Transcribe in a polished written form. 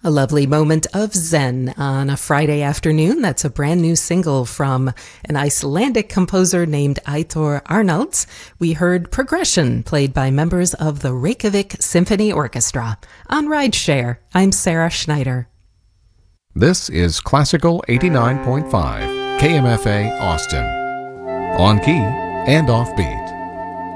A lovely moment of zen on a Friday afternoon. That's a brand new single from an Icelandic composer named Eyþór Arnalds. We heard Progression, played by members of the Reykjavik Symphony Orchestra. On Rideshare, I'm Sarah Schneider. This is Classical 89.5 KMFA Austin. On key and off beat.